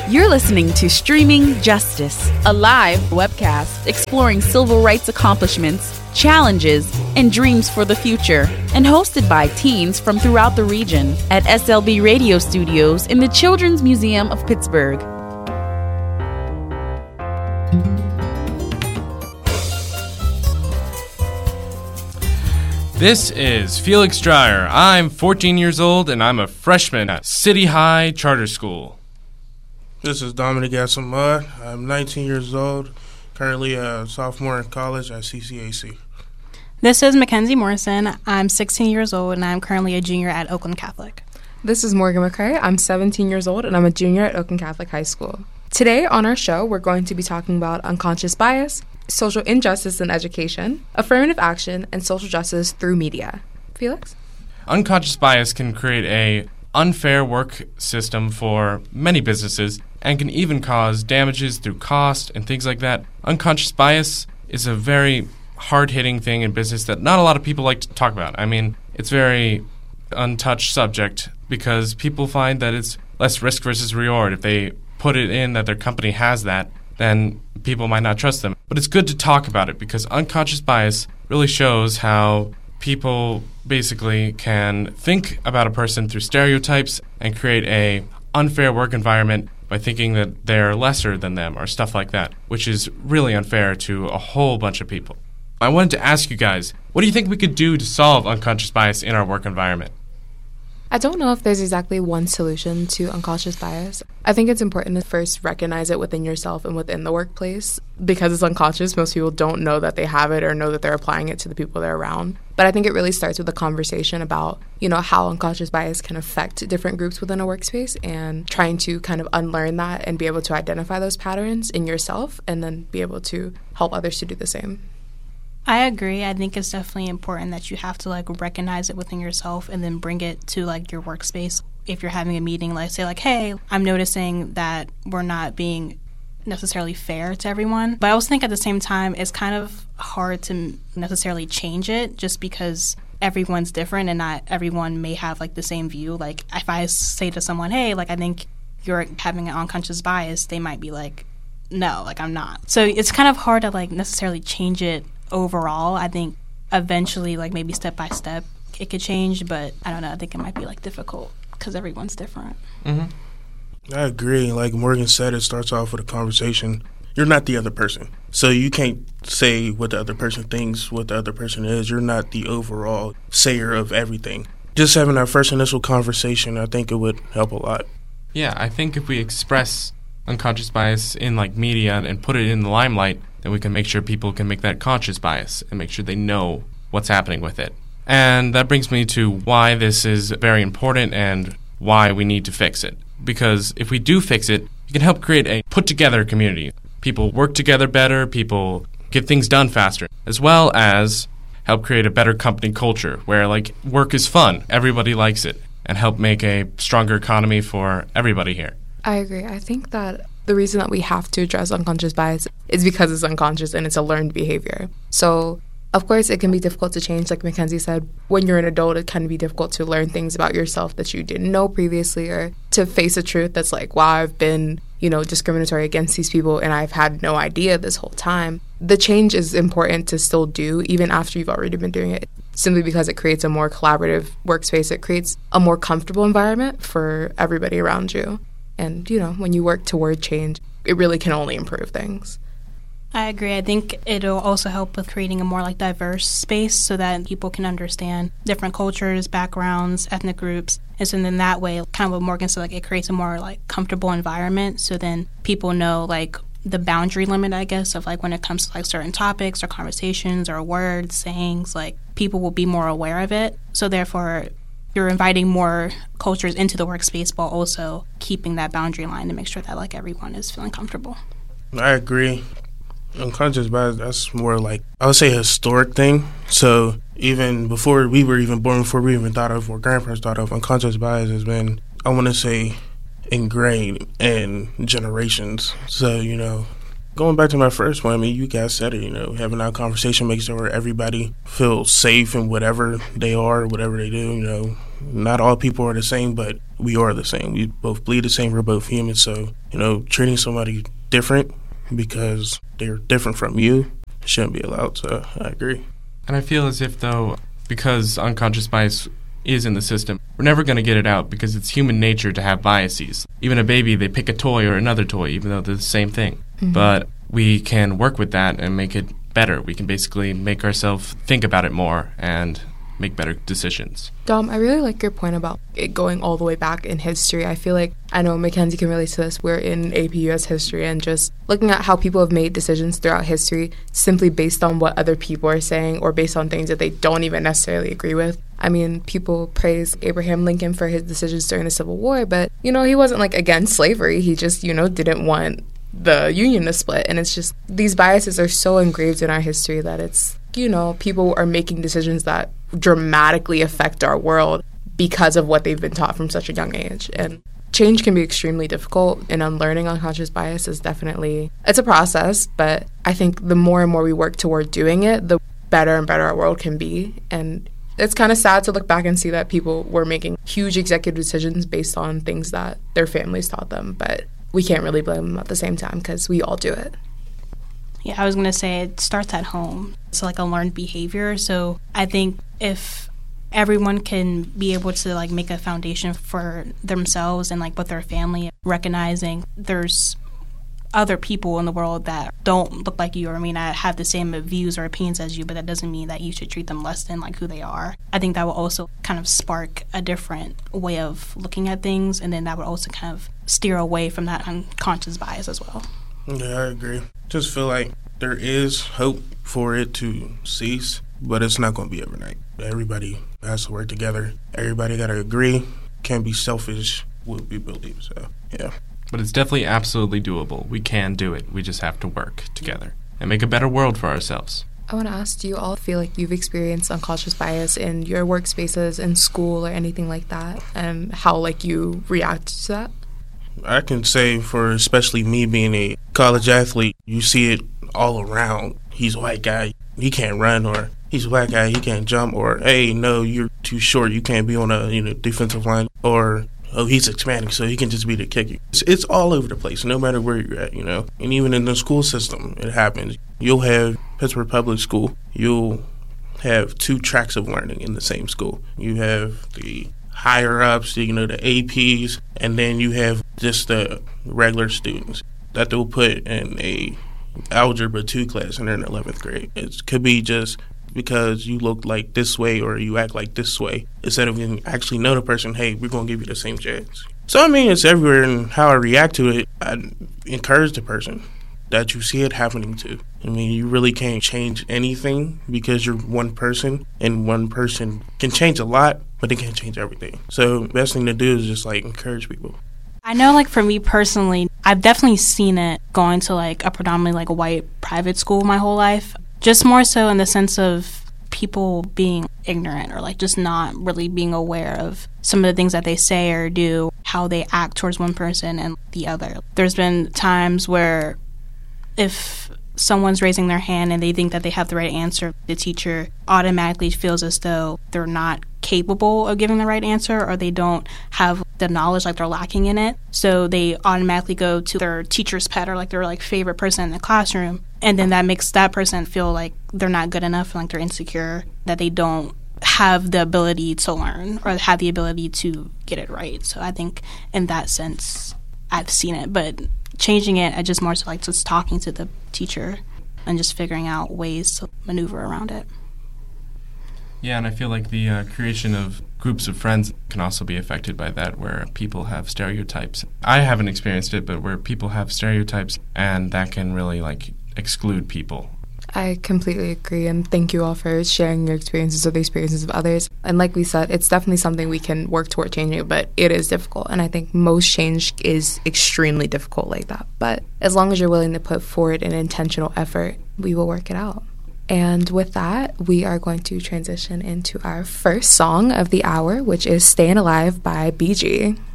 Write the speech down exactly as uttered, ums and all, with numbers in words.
You're listening to Streaming Justice, a live webcast exploring civil rights accomplishments, challenges, and dreams for the future, and hosted by teens from throughout the region at S L B Radio Studios in the Children's Museum of Pittsburgh. This is Felix Dreyer. I'm fourteen years old and I'm a freshman at City High Charter School. This is Dominic Asamud. I'm nineteen years old, currently a sophomore in college at C C A C. This is Mackenzie Morrison. I'm sixteen years old and I'm currently a junior at Oakland Catholic. This is Morgan McCrae. I'm seventeen years old and I'm a junior at Oakland Catholic High School. Today on our show, we're going to be talking about unconscious bias, social injustice in education, affirmative action, and social justice through media. Felix? Unconscious bias can create a unfair work system for many businesses and can even cause damages through cost and things like that. Unconscious bias is a very hard-hitting thing in business that not a lot of people like to talk about. I mean, it's a very untouched subject because people find that it's less risk versus reward. If they put it in that their company has that, then people might not trust them. But it's good to talk about it because unconscious bias really shows how people basically can think about a person through stereotypes and create a unfair work environment by thinking that they're lesser than them or stuff like that, which is really unfair to a whole bunch of people. I wanted to ask you guys, what do you think we could do to solve unconscious bias in our work environment? I don't know if there's exactly one solution to unconscious bias. I think it's important to first recognize it within yourself and within the workplace. Because it's unconscious, most people don't know that they have it or know that they're applying it to the people they're around. But I think it really starts with a conversation about, you know, how unconscious bias can affect different groups within a workspace and trying to kind of unlearn that and be able to identify those patterns in yourself and then be able to help others to do the same. I agree. I think it's definitely important that you have to like recognize it within yourself and then bring it to like your workspace. If you're having a meeting, like say like, hey, I'm noticing that we're not being necessarily fair to everyone. But I also think at the same time, it's kind of hard to necessarily change it just because everyone's different and not everyone may have like the same view. Like if I say to someone, hey, like I think you're having an unconscious bias, they might be like, no, like I'm not. So it's kind of hard to like necessarily change it overall. I think eventually, like maybe step by step, it could change, but I don't know. I think it might be like difficult because everyone's different. Mm-hmm. I agree. Like Morgan said, it starts off with a conversation. You're not the other person. So you can't say what the other person thinks, what the other person is. You're not the overall sayer of everything. Just having that first initial conversation, I think it would help a lot. Yeah, I think if we express unconscious bias in like media and put it in the limelight, then we can make sure people can make that conscious bias and make sure they know what's happening with it. And that brings me to why this is very important and why we need to fix it. Because if we do fix it, you can help create a put-together community. People work together better, people get things done faster, as well as help create a better company culture where like work is fun, everybody likes it, and help make a stronger economy for everybody here. I agree. I think that the reason that we have to address unconscious bias is because it's unconscious and it's a learned behavior. So, of course, it can be difficult to change. Like Mackenzie said, when you're an adult, it can be difficult to learn things about yourself that you didn't know previously or to face a truth that's like, wow, I've been, you know, discriminatory against these people and I've had no idea this whole time. The change is important to still do even after you've already been doing it, simply because it creates a more collaborative workspace. It creates a more comfortable environment for everybody around you. And, you know, when you work toward change, it really can only improve things. I agree. I think it'll also help with creating a more like diverse space so that people can understand different cultures, backgrounds, ethnic groups. And so then that way, kind of what Morgan said, like it creates a more like comfortable environment. So then people know like the boundary limit, I guess, of like when it comes to like certain topics or conversations or words, sayings, like people will be more aware of it. So therefore, you're inviting more cultures into the workspace while also keeping that boundary line to make sure that like everyone is feeling comfortable. I agree. Unconscious bias, that's more like, I would say, a historic thing. So even before we were even born, before we even thought of, or grandparents thought of, unconscious bias has been, I want to say, ingrained in generations. So, you know, Going back to my first one, I mean, you guys said it, you know, having that conversation makes sure everybody feels safe in whatever they are, whatever they do, you know. Not all people are the same, but we are the same. We both bleed the same. We're both human. So, you know, treating somebody different because they're different from you shouldn't be allowed. So I agree. And I feel as if, though, because unconscious bias is in the system, we're never going to get it out because it's human nature to have biases. Even a baby, they pick a toy or another toy, even though they're the same thing. Mm-hmm. But we can work with that and make it better. We can basically make ourselves think about it more and make better decisions. Dom, I really like your point about it going all the way back in history. I feel like, I know Mackenzie can relate to this, we're in A P U S history, and just looking at how people have made decisions throughout history simply based on what other people are saying or based on things that they don't even necessarily agree with. I mean, people praise Abraham Lincoln for his decisions during the Civil War, but, you know, he wasn't, like, against slavery. He just, you know, didn't want the Union to split. And it's just, these biases are so engraved in our history that it's, you know, people are making decisions that dramatically affect our world because of what they've been taught from such a young age. And change can be extremely difficult, and unlearning unconscious bias is definitely, it's a process, but I think the more and more we work toward doing it, the better and better our world can be. And it's kind of sad to look back and see that people were making huge executive decisions based on things that their families taught them, but we can't really blame them at the same time because we all do it. Yeah, I was going to say it starts at home. It's like a learned behavior. So I think if everyone can be able to like make a foundation for themselves and like with their family, recognizing there's other people in the world that don't look like you or may not have the same views or opinions as you, but that doesn't mean that you should treat them less than like who they are. I think that will also kind of spark a different way of looking at things, and then that would also kind of steer away from that unconscious bias as well. Yeah, I agree. Just feel like there is hope for it to cease, but it's not going to be overnight. Everybody has to work together. Everybody got to agree. Can't be selfish what we believe. So, yeah. But it's definitely absolutely doable. We can do it. We just have to work together and make a better world for ourselves. I want to ask, do you all feel like you've experienced unconscious bias in your workspaces, in school, or anything like that, and how like you react to that? I can say for especially me being a college athlete, you see it all around. He's a white guy, he can't run, or he's a black guy, he can't jump, or hey, no, you're too short, you can't be on a you know defensive line, or oh, he's Hispanic, so he can just be the kicker. It's, it's all over the place, no matter where you're at, you know. And even in the school system, it happens. You'll have Pittsburgh Public School, you'll have two tracks of learning in the same school. You have the higher-ups, you know, the A Ps, and then you have just the regular students that they'll put in a algebra two class and they're in eleventh grade. It could be just because you look like this way or you act like this way, instead of you actually know the person, hey, we're going to give you the same chance. So, I mean, it's everywhere, and how I react to it, I encourage the person that you see it happening to. I mean, you really can't change anything because you're one person, and one person can change a lot, but they can't change everything. So, the best thing to do is just, like, encourage people. I know, like, for me personally, I've definitely seen it going to, like, a predominantly, like, a white private school my whole life. Just more so in the sense of people being ignorant or like just not really being aware of some of the things that they say or do, how they act towards one person and the other. There's been times where if someone's raising their hand and they think that they have the right answer, the teacher automatically feels as though they're not capable of giving the right answer, or they don't have the knowledge, like they're lacking in it. So they automatically go to their teacher's pet or like their like favorite person in the classroom. And then that makes that person feel like they're not good enough, like they're insecure, that they don't have the ability to learn or have the ability to get it right. So I think in that sense, I've seen it. But changing it, I just more so like just talking to the teacher and just figuring out ways to maneuver around it. Yeah, and I feel like the uh, creation of groups of friends can also be affected by that, where people have stereotypes. I haven't experienced it, but where people have stereotypes, and that can really like exclude people. I completely agree, and thank you all for sharing your experiences or the experiences of others. And like we said, it's definitely something we can work toward changing, but it is difficult, and I think most change is extremely difficult like that. But as long as you're willing to put forward an intentional effort, we will work it out. And with that, we are going to transition into our first song of the hour, which is Staying Alive by B G.